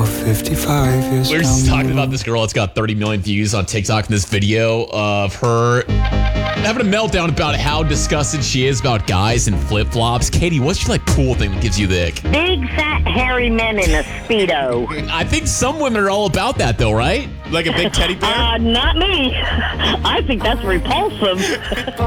or 55 years We're just talking about this girl that's got 30 million views on TikTok in this video of her having a meltdown about how disgusted she is about guys in flip-flops. Katie, what's your cool thing that gives you the ick? Big, fat, hairy men in a Speedo. I think some women are all about that though, right? Like a big teddy bear? Not me. I think that's repulsive.